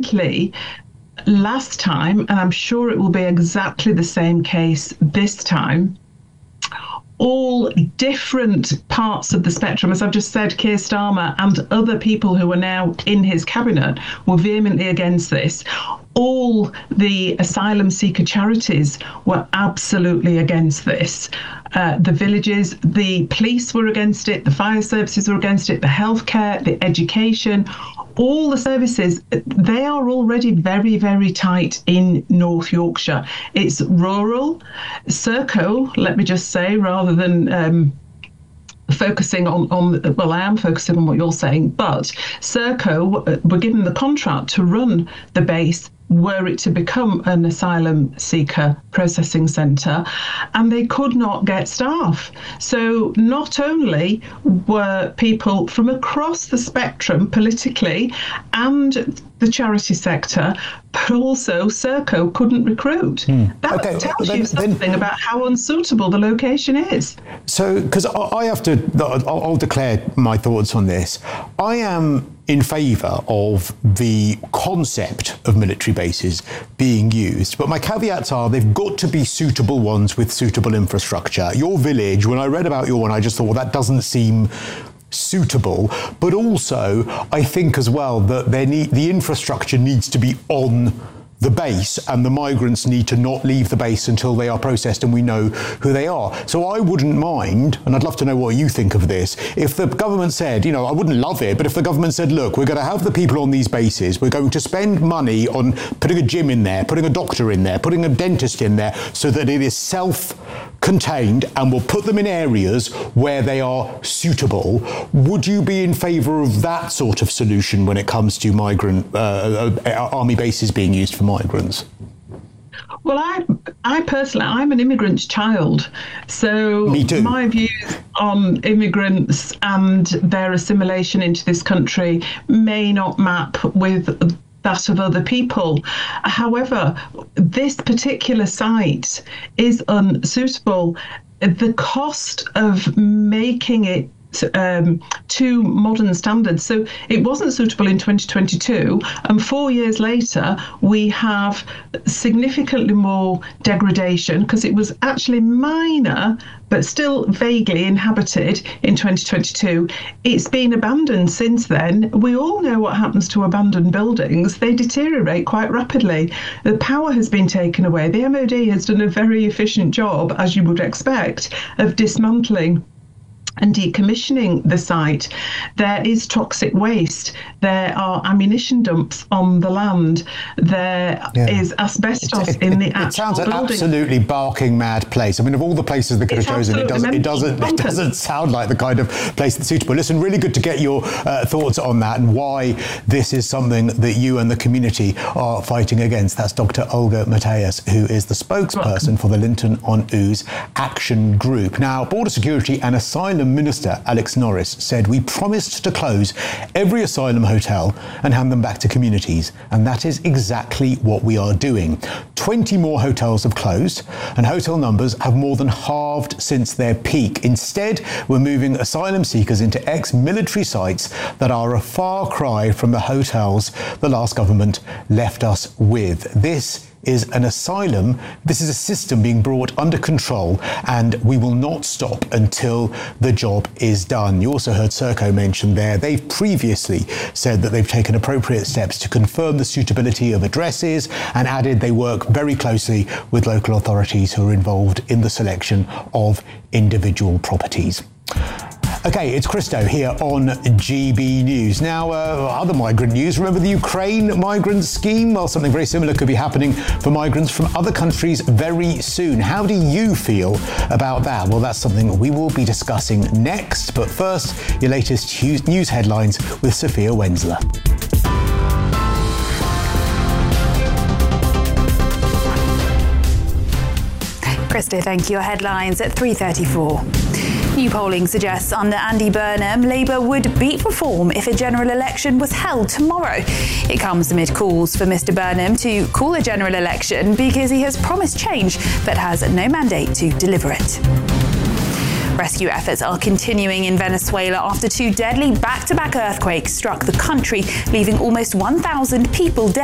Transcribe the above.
fundamentally, last time, and I'm sure it will be exactly the same case this time, all different parts of the spectrum, as I've just said, Keir Starmer and other people who are now in his cabinet were vehemently against this. All the asylum seeker charities were absolutely against this. The villages, the police were against it, the fire services were against it, the healthcare, the education, all the services, they are already very, very tight in North Yorkshire. It's rural. Serco, let me just say, rather than focusing on, well, I am focusing on what you're saying, but Serco were given the contract to run the base were it to become an asylum seeker processing centre, and they could not get staff. So not only were people from across the spectrum politically and the charity sector, but also Serco couldn't recruit. That tells you something about how unsuitable the location is. So, because I'll declare my thoughts on this. I am in favour of the concept of military bases being used, but my caveats are they've got to be suitable ones with suitable infrastructure. Your village, when I read about your one, I just thought, well, that doesn't seem suitable, but also I think as well that the infrastructure needs to be on the base, and the migrants need to not leave the base until they are processed and we know who they are. So I wouldn't mind, and I'd love to know what you think of this, if the government said, I wouldn't love it, but if the government said, look, we're going to have the people on these bases, we're going to spend money on putting a gym in there, putting a doctor in there, putting a dentist in there, so that it is self-contained, and we'll put them in areas where they are suitable. Would you be in favour of that sort of solution when it comes to migrant army bases being used for migrants? Well, I personally, I'm an immigrant's child, so my views on immigrants and their assimilation into this country may not map with that of other people. However, this particular site is unsuitable. The cost of making it to modern standards. So it wasn't suitable in 2022, and 4 years later we have significantly more degradation because it was actually minor but still vaguely inhabited in 2022. It's been abandoned since then. We all know what happens to abandoned buildings. They deteriorate quite rapidly. The power has been taken away. The MOD has done a very efficient job, as you would expect, of dismantling and decommissioning the site. There is toxic waste. There are ammunition dumps on the land. There is asbestos in the actual building. It sounds an absolutely barking mad place. I mean, of all the places they could have chosen, it doesn't sound like the kind of place that's suitable. Listen, really good to get your thoughts on that and why this is something that you and the community are fighting against. That's Dr. Olga Mateus, who is the spokesperson for the Linton-on-Ouse Action Group. Now, Border Security and Asylum Minister Alex Norris said, we promised to close every asylum hotel and hand them back to communities, and that is exactly what we are doing. 20 more hotels have closed, and hotel numbers have more than halved since their peak. Instead, we're moving asylum seekers into ex-military sites that are a far cry from the hotels the last government left us with. This is an asylum. This is a system being brought under control, and we will not stop until the job is done. You also heard Serco mentioned there. They've previously said that they've taken appropriate steps to confirm the suitability of addresses and added they work very closely with local authorities who are involved in the selection of individual properties. Okay, it's Christo here on GB News. Now, other migrant news. Remember the Ukraine migrant scheme? Well, something very similar could be happening for migrants from other countries very soon. How do you feel about that? Well, that's something we will be discussing next. But first, your latest news headlines with Sophia Wenzler. Christo, thank you. Your headlines at 3:34. New polling suggests under Andy Burnham, Labour would beat Reform if a general election was held tomorrow. It comes amid calls for Mr Burnham to call a general election because he has promised change but has no mandate to deliver it. Rescue efforts are continuing in Venezuela after two deadly back-to-back earthquakes struck the country, leaving almost 1,000 people dead.